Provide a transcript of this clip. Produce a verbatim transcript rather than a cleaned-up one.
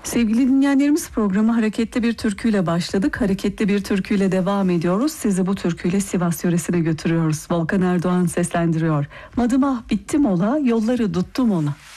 Sevgili dinleyenlerimiz, programa hareketli bir türküyle başladık. Hareketli bir türküyle devam ediyoruz. Sizi bu türküyle Sivas yöresine götürüyoruz. Volkan Erdoğan seslendiriyor. Madıma bitti mola, yolları tuttum ona.